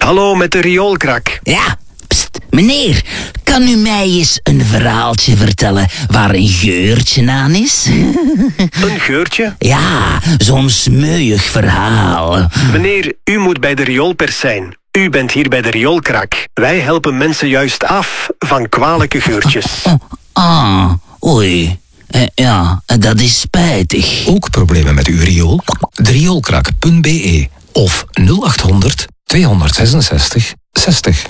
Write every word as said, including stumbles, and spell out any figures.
Hallo, met de rioolkrak. Ja, pst, meneer, kan u mij eens een verhaaltje vertellen waar een geurtje aan is? Een geurtje? Ja, zo'n smeuig verhaal. Meneer, u moet bij de rioolpers zijn. U bent hier bij de rioolkrak. Wij helpen mensen juist af van kwalijke geurtjes. Oh, ah, oei. Eh, ja, dat is spijtig. Ook problemen met uw riool? de rioolkrak punt be of nul acht honderd tweehonderdzesenzestig zestig.